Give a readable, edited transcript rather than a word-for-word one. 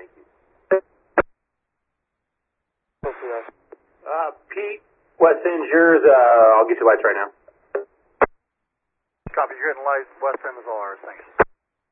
Thank you. Pete, West End's yours. I'll get you lights right now. Copy, you're getting lights. West End is all ours. Thanks.